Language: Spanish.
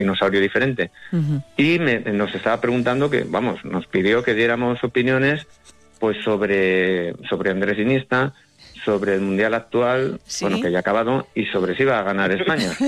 dinosaurio diferente. Y nos estaba preguntando nos pidió que diéramos opiniones pues sobre Andrés Iniesta, sobre el Mundial actual, ¿Sí? que ya ha acabado, y sobre si va a ganar España.